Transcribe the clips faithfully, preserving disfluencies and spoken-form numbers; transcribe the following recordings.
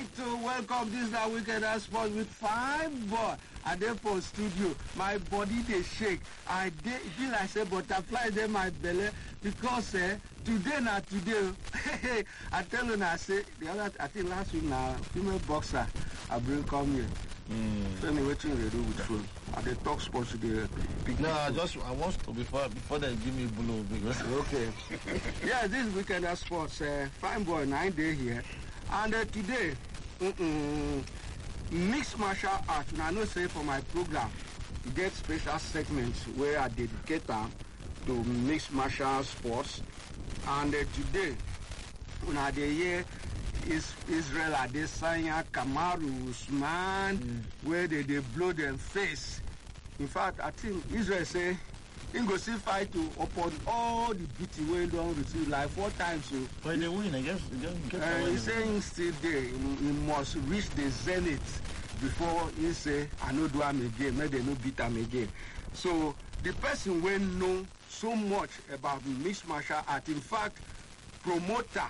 right, to welcome this that weekend sports with fine boy. I dey for studio, my body dey shake. I dey feel like say butterfly dey my belly because eh, today na today. I tell you now, say the other, I think last week na female boxer I bring come here. Mm. Tell me what you do with phone. I dey talk sports today. No, I just I want to before before they give me blow because okay. Yeah, this weekend sports. Uh, fine boy, nine day here, and uh, today. Mm-mm, mixed martial arts. Now I know say for my program, you get special segments where I dedicate them to mixed martial sports. And uh, today, when I dey here is Israel Adesanya, Kamaru Usman, mm. where they, they blow them face. In fact, I think Israel say he go still fight to upon all the beating wey don receive like four times. So but they win, I guess. Uh, he say he still there. He, he must reach the zenith before he say I no do am again. Make they no beat am again. So the person wey know so much about mixed martial art, in fact, promoter.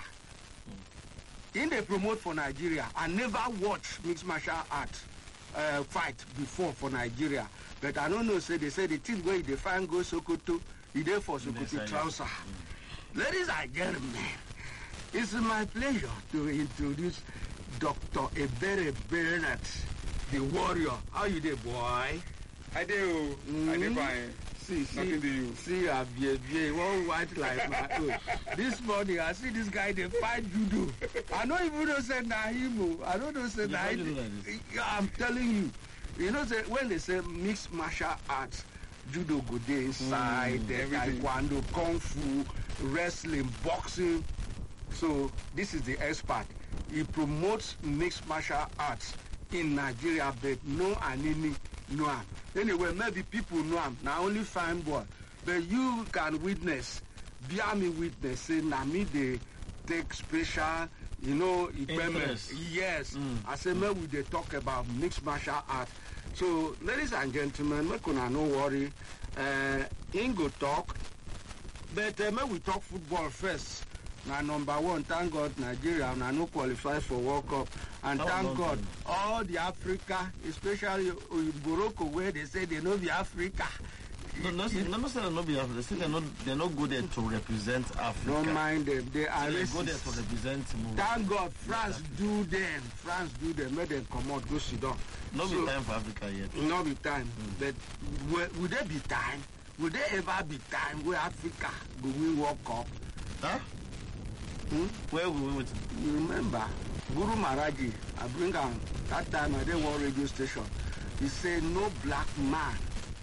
In they promote for Nigeria. I never watch mixed martial art uh, fight before for Nigeria. But I don't know, say they say the thing where they find go Sokoto, he there for Sokoto trouser. Mm. Ladies and gentlemen, it's my pleasure to introduce Doctor Ebere Bernard, the warrior. How you there, boy? I do. Mm. I do fine. See, see, nothing to you. See, I be be one white like my own. This morning, I see this guy, they fight judo. I don't even know say Nahimo. I don't know say Nahimo. I'm telling you. You know, say, when they say mixed martial arts, judo go there inside, mm, taekwondo, kung fu, wrestling, boxing. So, this is the expert. He promotes mixed martial arts in Nigeria, but no anini. No, anyway, maybe people know him. Now only fine boy, but you can witness, bear me witness. Say, now me they take special, you know, equipment. Yes, mm. I say, maybe we they talk about mixed martial art. So, ladies and gentlemen, make una no worry. Uh, Ingo talk, but uh, maybe we talk football first. Now, number one, thank God, Nigeria now no qualify for World Cup. And oh, thank God, time. all the Africa, especially in Morocco, where they say they know the Africa. No, no, it, no, no, say they know the Africa. They say they're not, they're not good there to represent Africa. Don't mind them. They are so they go there to represent more. Thank God, France do them. France do them. Let them come out, go sit down. No so, be time for Africa yet. No be time. Mm. But will, will there be time? Will there ever be time where Africa will win World Cup? Huh? Hmm? Where will we wait? You remember, Guru Maharaji, I bring him that time I did one radio station. He said no black man,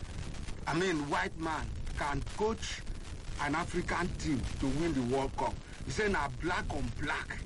I mean white man, can coach an African team to win the World Cup. He said now black on black.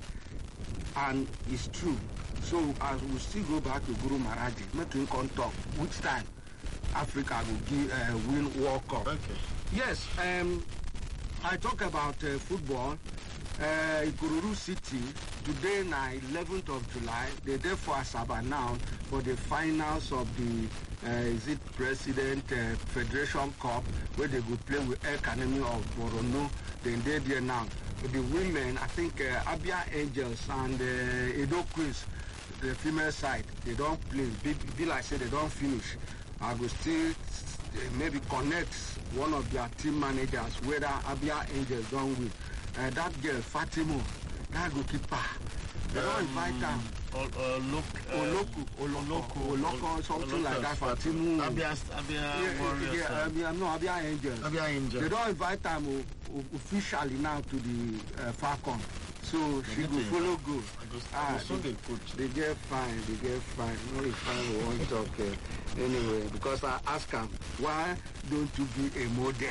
And it's true. So as we still go back to Guru Maharaji, make him come talk which time Africa will give, uh, win World Cup. Okay. Yes, um, I talk about uh, football. Uh, Ikorodu City, today na eleventh of July, they're there for Asaba now for the finals of the, uh, is it President uh, Federation Cup, where they will play with El Academy of Borono. Then they're there now. For the women, I think uh, Abia Angels and uh, Edo Queens, the female side, they don't play. Be, be like say they don't finish. I will still uh, maybe connect one of their team managers, whether Abia Angels don't win. Uh, that girl, Fatimo, that goalkeeper, they um, don't invite her. Uh, uh, look, uh, Oloku, Oloko, Oloko, something Oloko, like that, Fatimo. Abia, Abia yeah, Warriors. Yeah, Abia, no, Abia Angels. Abia Angels. They don't invite them uh, officially now to the uh, Falcon. So they she go follow go. Ah, so they, they get fine, they get fine. No, it's fine, we won't talk. Uh, anyway, because I ask him, why don't you be a model?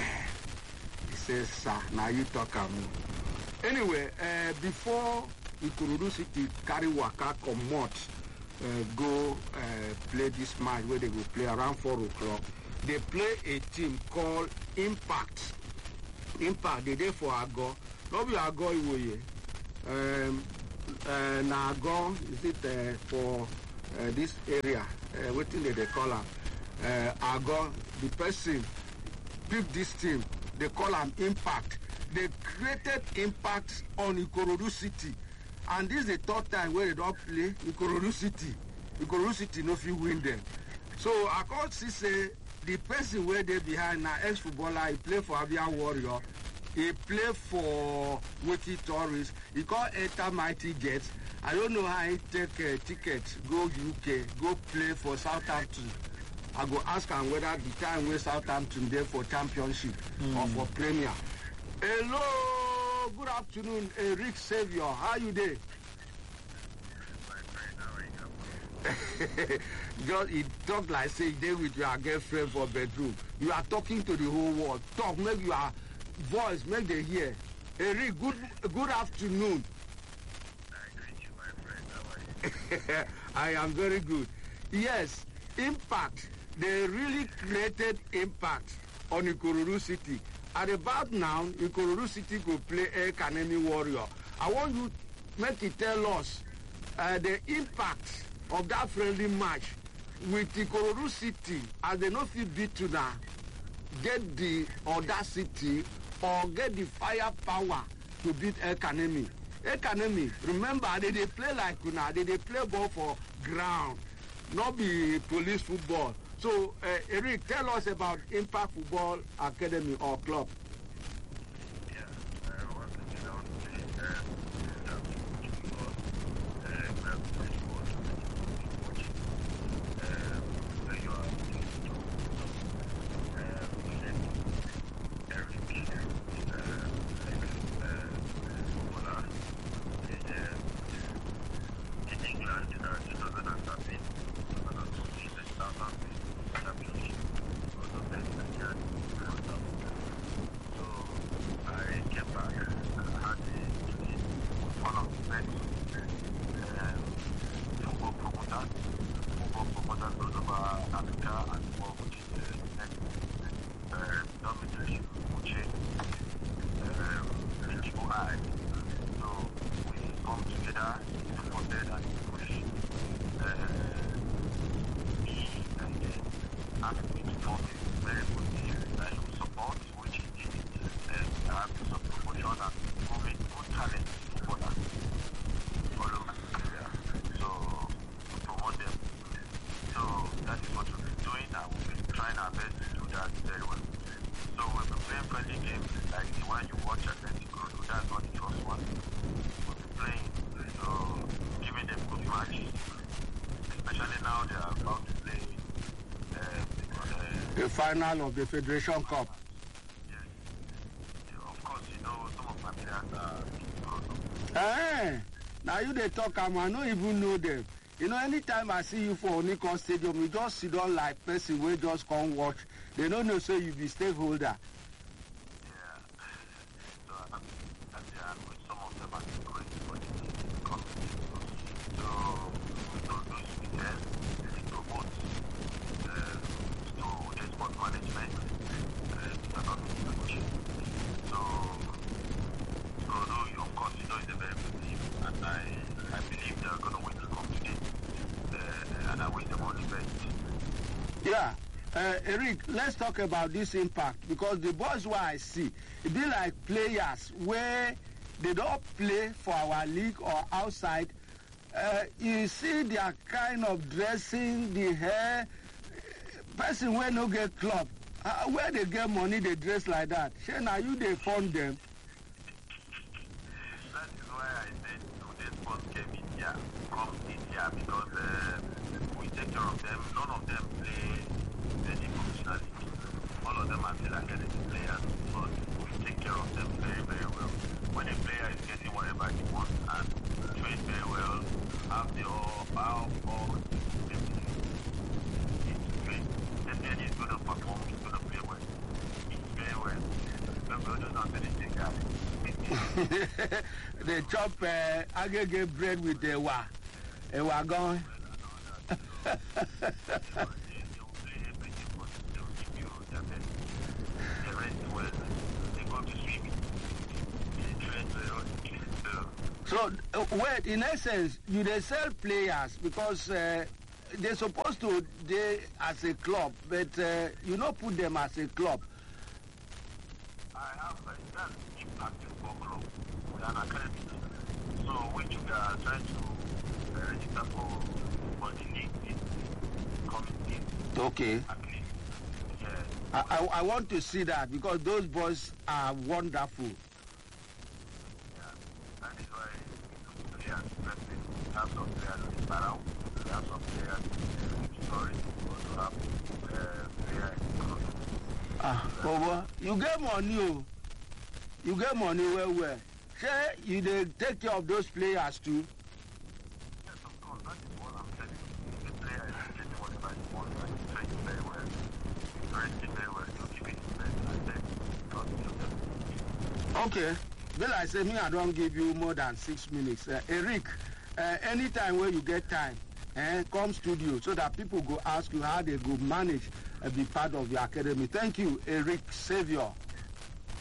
He says, sir, now you talk at me. Anyway, uh, before Ikorodu City carry waka comot, uh, go uh, play this match where they will play around four o'clock, they play a team called Impact. Impact, they there for Ago. No be Ago Iwoye. Um, uh, na Ago, is it uh, for uh, this area? Uh, what thing they call them? Uh, Ago, the person pick this team, they call them Impact. They created impact on Ikorodu City. and this is the third time where they don't play Ikorodu City. Ikorodu City no fit win them. So I can't see say the person where they behind now ex-footballer, he play for Abia Warrior, he play for Wiki Tourists, he call enter Mighty Jets. I don't know how he take a ticket, go U K, go play for Southampton. I go ask him whether the time where Southampton there for championship mm. or for Premier. Hello, good afternoon, Eric Savior. How you there? Just he talk like say you dey with your girlfriend for bedroom. You are talking to the whole world. Talk, make your voice, make they hear. Eric, good good afternoon. I am very good. Yes, impact. They really created impact on Ikorodu City. At about now, Ikorodu City go play El Kanemi Warrior. I want you make it tell us uh, the impact of that friendly match with Ikorodu City as they no fit beat to now, get the audacity or get the firepower to beat El Kanemi. El Kanemi, remember, they dey play like una, they dey play ball for ground, not be police football. So, uh, Eric, tell us about Impact Football Academy or club. Yeah, uh, what you know, uh, uh, football, uh, we have football, watch, uh, where you are, uh, Eric, uh, uh, footballer, in, uh, in England, uh, twenty thirteen, twenty fourteen, South Africa. Championship was the best I can. So I came back. I had a meeting with one of the best um, football promoters, football promoters all over Africa and the world, which is the next uh, Dominic Muche, um, Richibu High. So we come together, supported and pushed uh, me and then asked me to form a very good team that he would support, which he did. And I have some promotion and moving good talent for that. Follow my career. So to promote them. So that is what we've been doing and we've been trying our best to do that very well. So we've been playing friendly games like the one you watch at Atletico. That's not the first one. We've been playing, so giving them good matches. Especially now they are about to play the final of the Federation Cup. Yes. Yeah, of course, you know, some of my players are Hey, now you they talk, I don't even know them. You know, anytime I see you for Onikon Stadium, you just sit down like person who just come watch. They don't know, so you be stakeholder. Yeah. So, uh, and yeah, with some of them are great for the community. So, so those with them, they promote uh, to the sport management, uh, the community. So, so though you, of course, you know it's a very good team, and I, I believe they are going to win the competition, uh, and I wish them all the best. Yeah. Uh, Eric, let's talk about this impact because the boys where I see, it be like players where they don't play for our league or outside. Uh, you see their kind of dressing, the hair, person where no get club. Uh, where they get money, they dress like that. Shey, now you they fund them. That is why I said today's sports came in here, come in here because uh, we take care of them. None of them play any professionally. All of them are still academy players, but we take care of them very, very well. When a player is getting whatever he wants and train very well, have the all, all, all everything to train, definitely he's going to perform, he's going to play well. He's very well. Nobody does not anything, guys. They chop uh, agege bread with the wa. Ewa gone. So, uh, wait, in essence, you they sell players because uh, they're supposed to they as a club, but uh, you not put them as a club. I have a uh, impact football club with an academy. So which we are trying to uh, register for for the league this coming season. Okay. At least, yeah. I, I, I want to see that because those boys are wonderful. Yeah, that is why players interested. We have some players in Barrow, we have some players in Story, we also have uh, players in Korodu. Ah, Bobo, you get money, oh. You get money well, well. Say you dey take care of those players too. Yes, of course, that is what I'm telling you. The player is getting whatever he wants, and he's training very well. He's resting very well, he'll give it his best, and I said, God will help. Okay. Be like say me, I don't give you more than six minutes. Uh, Eric, uh, anytime where you get time, eh, come studio so that people go ask you how they go manage and be part of your academy. Thank you, Eric Savior.